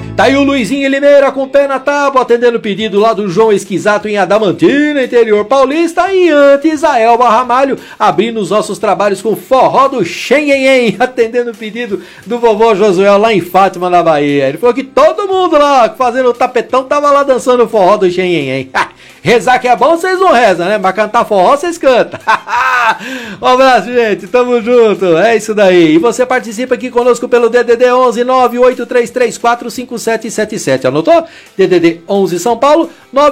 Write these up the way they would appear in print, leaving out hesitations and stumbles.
Tá aí o Luizinho Limeira com o pé na tábua, atendendo o pedido lá do João Esquisato em Adamantina, interior paulista. E antes a Elba Ramalho, abrindo os nossos trabalhos com forró do Xenhenhen, atendendo o pedido do vovô Josué lá em Fátima, na Bahia. Ele falou que todo mundo lá fazendo o tapetão tava lá dançando o forró do Xenhenhen. Rezar que é bom, vocês não rezam, né? Mas cantar forró, vocês cantam. Um abraço, gente. Tamo junto. É isso daí. E você participa aqui conosco pelo DDD 11 983345777. Anotou? DDD 11 São Paulo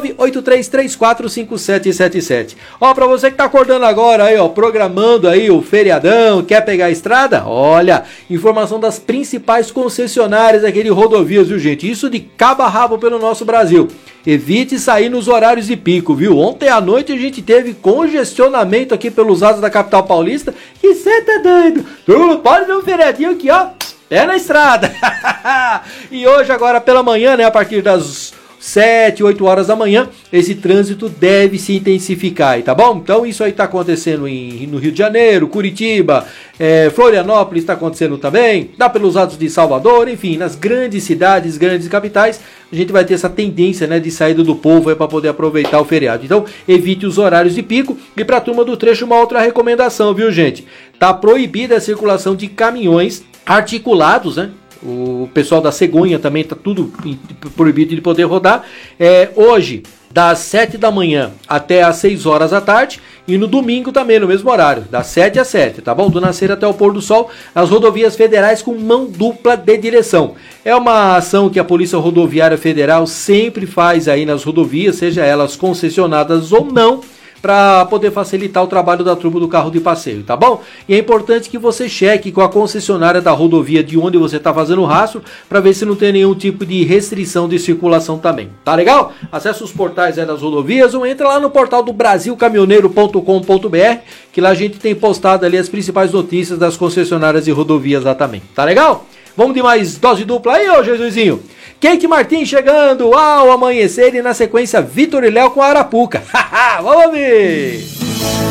983345777. Ó, pra você que tá acordando agora aí, ó, programando aí o feriadão, quer pegar a estrada? Olha, informação das principais concessionárias aqui de rodovias, viu, gente? Isso de cabo a rabo pelo nosso Brasil. Evite sair nos horários de pico, viu? Ontem à noite a gente teve congestionamento aqui pelos lados da capital paulista. Que cê tá doido? Tu não pode ver um feriadinho aqui, ó. É na estrada. E hoje, agora pela manhã, né? A partir das 7, 8 horas da manhã, esse trânsito deve se intensificar, tá bom? Então isso aí tá acontecendo no Rio de Janeiro, Curitiba, Florianópolis tá acontecendo também, dá pelos lados de Salvador, enfim, nas grandes cidades, grandes capitais, a gente vai ter essa tendência, né, de saída do povo para poder aproveitar o feriado. Então, evite os horários de pico. E para a turma do trecho, uma outra recomendação, viu, gente? Tá proibida a circulação de caminhões articulados, né? O pessoal da cegonha também tá tudo proibido de poder rodar. Hoje, das 7 da manhã até às 6 horas da tarde, e no domingo também, no mesmo horário, das 7 às 7, tá bom? Do nascer até o pôr do sol, as rodovias federais com mão dupla de direção. É uma ação que a Polícia Rodoviária Federal sempre faz aí nas rodovias, seja elas concessionadas ou não, para poder facilitar o trabalho da turma do carro de passeio, tá bom? E é importante que você cheque com a concessionária da rodovia de onde você está fazendo o rastro, para ver se não tem nenhum tipo de restrição de circulação também, tá legal? Acesse os portais das rodovias ou entra lá no portal do brasilcaminhoneiro.com.br, que lá a gente tem postado ali as principais notícias das concessionárias e rodovias lá também, tá legal? Vamos de mais dose dupla aí, ô Jesusinho? Kate Martins chegando ao amanhecer e na sequência Vitor e Léo com a Arapuca. Vamos ver!